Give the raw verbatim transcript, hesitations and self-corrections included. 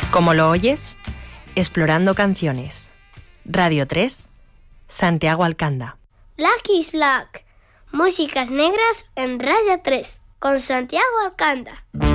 ¿Cómo lo oyes? Explorando canciones. Radio tres, Santiago Alcanda. Black is Black. Músicas negras en Radio tres, con Santiago Alcanda.